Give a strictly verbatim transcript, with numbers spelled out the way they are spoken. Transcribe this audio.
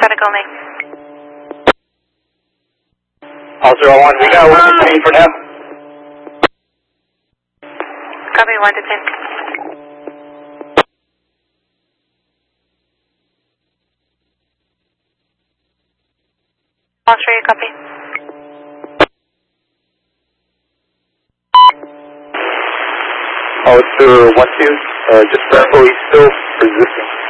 static only. All zero one, we got one detain for now. Copy, one detain. All three, copy. Officer one two, uh, just careful, he's still resisting.